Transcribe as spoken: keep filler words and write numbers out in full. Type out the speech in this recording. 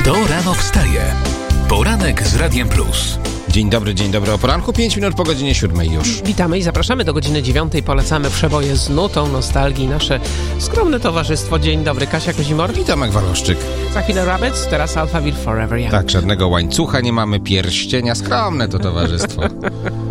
Kto rano wstaje? Poranek z Radiem Plus. Dzień dobry, dzień dobry o poranku, pięć minut po godzinie siódmej już. Witamy i zapraszamy do godziny dziewiątej. Polecamy przeboje z nutą nostalgii. Nasze skromne towarzystwo. Dzień dobry, Kasia Kozimor. Witam, Tomek Waloszczyk. Za chwilę Rabbits, teraz Alphaville Forever Young. Tak, żadnego łańcucha nie mamy, pierścienia, skromne to towarzystwo.